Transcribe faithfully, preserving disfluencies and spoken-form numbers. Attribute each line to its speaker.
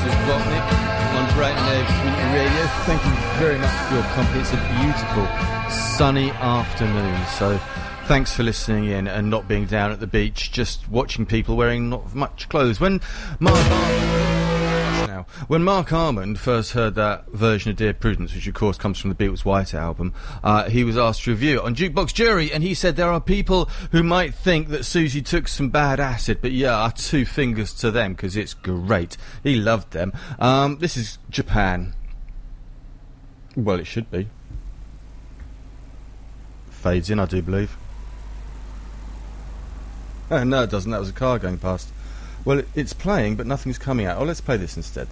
Speaker 1: Robotnik on Brighton Edge Community Radio. Thank you very much for your company. It's a beautiful sunny afternoon, so thanks for listening in and not being down at the beach, just watching people wearing not much clothes. When Mark now, when Mark Armand first heard that version of Dear Prudence, which of course comes from the Beatles' White Album, uh, he was asked to review it on Jukebox Jury, and he said there are people who might think that Susie took some bad acid, but yeah, our two fingers to them, because it's great. He loved them. Um, this is Japan. Well, it should be. Fades in, I do believe. Oh, no, it doesn't. That was a car going past. Well, it, it's playing, but nothing's coming out. Oh, let's play this instead.